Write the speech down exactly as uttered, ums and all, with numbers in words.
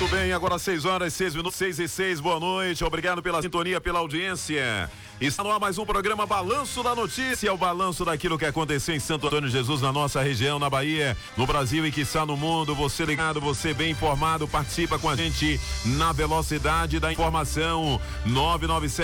bem, agora seis horas, seis minutos, seis e seis, boa noite, obrigado pela sintonia, pela audiência. Está no ar mais um programa Balanço da Notícia, o balanço daquilo que aconteceu em Santo Antônio de Jesus, na nossa região, na Bahia, no Brasil e quiçá no mundo. Você ligado, você bem informado, participa com a gente na velocidade da informação. nove nove sete